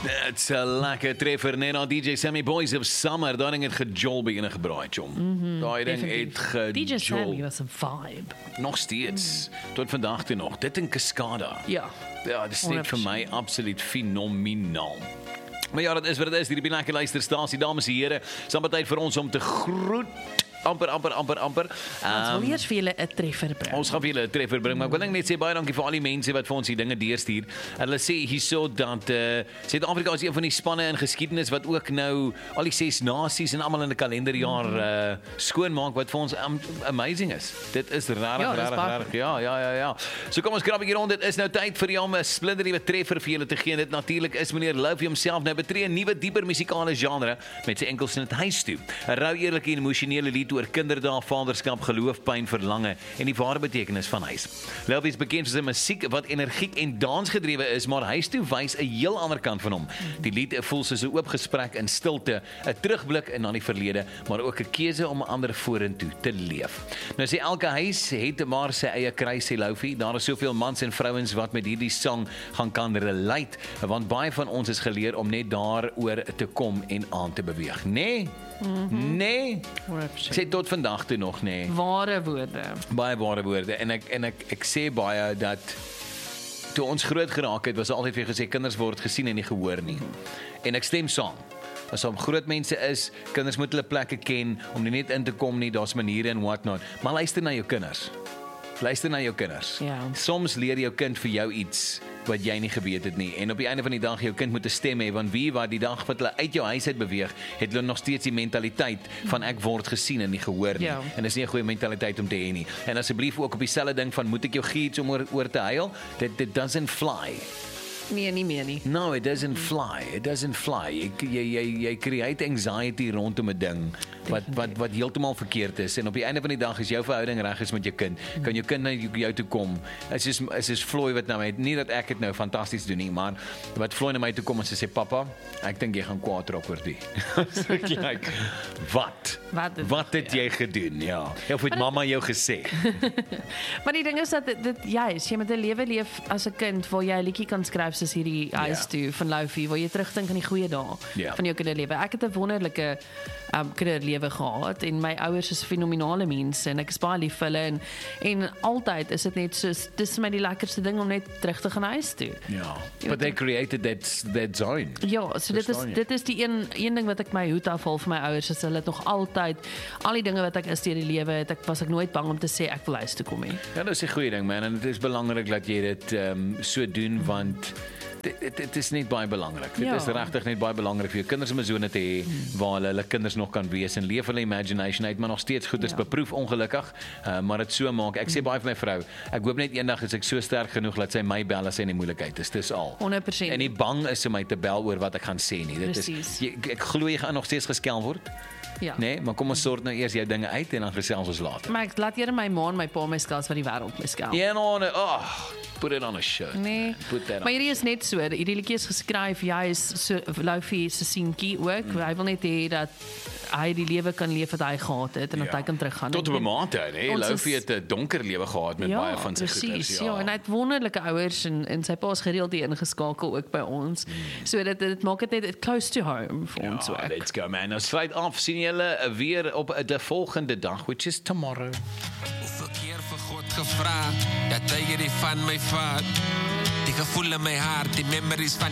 Dit's 'n lekker treffer net na DJ Sammy Boys of Summer. Daai ding het gejol begin gebraai, chom. Daai ding het DJ Sammy gejol. was 'n vibe. Nog steeds. Tot vandag toe nog. Dit in Cascada. Ja. Ja, dit is net vir my absoluut fenomenaal. Maar ja, dit is wat dit is. Hierdie lekker luisterstasie, dames en here. Saam tyd vir ons om te groet. Amper. Ons wil eers vir julle 'n treffer bring. Ons gaan vir julle 'n treffer bring, maar ek wil net sê baie dankie vir al die mense wat vir ons die dinge deurstuur. En hulle sê hierso dat Suid-Afrika is een van die spanne in geskiedenis wat ook nou al die 6 nasies en almal in 'n kalenderjaar skoonmaak wat vir ons amazing is. Dit is regtig. Ja. So kom ons krap hier rond. Dit is nou tyd vir jou om 'n splinter nuwe treffer vir julle te gee. Dit natuurlik is meneer Lofi homself nou betree 'n nuwe dieper musikale genre met sy enkelsnit huis toe. 'n Rou, eerlike en emosionele lied oor kinderdae, vaderskap, geloof, pyn, verlange en die ware betekenis van huis. Lofi is bekend vir sy musiek wat energiek en dansgedrewe is, maar huis toe wys 'n heel ander kant van hom. Die lied voel soos 'n oop gesprek in stilte, 'n terugblik na die verlede, maar ook 'n keuse om 'n ander vorentoe te leef. Nou sê elke huis het maar sy eie kruis, sê Lofi. Daar is soveel mans en vrouens wat met hierdie sang kan relate, want baie van ons is geleer om net daaroor te kom en aan te beweeg. Nee. Sê tot vandag toe nog, nee. Ware woorde. Baie ware woorde en ek sê baie dat toe ons groot geraak het, was altyd vir gesê kinders word gesien en nie gehoor nie. En ek stem saam. As om groot mense is, kinders moet hulle plekke ken om nie net in te kom nie, daar's maniere en what not. Maar luister na jou kinders. Ja. Soms leer jou kind vir jou iets wat jy nie geweet het nie. En op die einde van die dag jou kind moet 'n stem hê, want wie wat die dag wat hulle uit jou huis uit beweeg, het hulle nog steeds die mentaliteit van ek word gesien en nie gehoor nie. Ja. En dis nie 'n goeie mentaliteit om te hê nie. En asseblief ook op dieselfde ding van moet ek jou gee iets om oor te huil? Dit doesn't fly. Nee, nie meer nie. No, it doesn't fly. Jy create anxiety rondom 'n ding wat heeltemal verkeerd is. En op die einde van die dag is jou verhouding reg is met jou kind. Kan jou kind na jou toe kom. Is soos Floyd wat nou het, nie dat ek dit nou fantasties doen nie, maar wat Floyd na my toe kom en sê pappa, ek dink jy gaan kwaad raak oor die. So ek like, wat het jy gedoen? Ja. Of het mamma jou gesê? Maar die ding is dat dit juist, jy moet 'n lewe leef as 'n kind waar jy 'n liedjie kan skryf soos hierdie huis toe van Lofi, waar jy terugdink aan die goeie dae van jou kinderlewe. Ek het 'n wonderlike kinderlewe gehad en my ouers is fenominale mense en ek is baie lief vir hulle en altyd is dit net soos dis my die lekkerste ding om net terug te gaan huis toe. Ja. But they created that zone. Ja, so dit is die een ding wat ek my hoed afhaal vir my ouers, is hulle het nog altyd al die dinge wat ek is deur die lewe, was ek nooit bang om te sê ek wil huis toe kom nie. Ja, dis 'n goeie ding man en dit is belangrik dat jy dit so doen want dit is net baie belangrik. Dit is regtig net baie belangrik vir jou kinders om 'n sone te hê waar hulle kinders nog kan wees en leef hulle imagination uit, maar nog steeds goed is beproef ongelukkig, maar dit so maak. Ek sê baie vir my vrou, ek hoop net eendag is ek so sterk genoeg dat sy my bel as sy in die moeilikheid is. Dis al. 100%. En nie bang is om my te bel oor wat ek gaan sê nie. Dit Precies. is ek glo jy gaan nog steeds geskel word. Ja. Nee, maar kom ons sort nou eers jou dinge uit en dan gesels ons later. Maar ek laat eerder my ma en my pa my skels wat die wêreld my skel. Ja, put it on a shirt. Nee, maar hierdie is net so, hierdie liedjie is geskryf, jy is so, Lofi se seentjie ook, hy wil net hê dat hy die lewe kan leef wat hy gehad het en dat hy kan teruggaan. Tot op 'n mate, hè. Lofi het 'n donker lewe gehad met baie van sy goeders. Ja, en hy het wonderlike ouers en sy pa is gereeld hier ingeskakel ook by ons. So dit maak dit net close to home vir ons ook. Let's go man. Nou sluit af, sien julle weer op die volgende dag, which is tomorrow. Hoeveel keer vir God gevra dat hy hierdie van my vat. Die gevoel in my hart, die memories van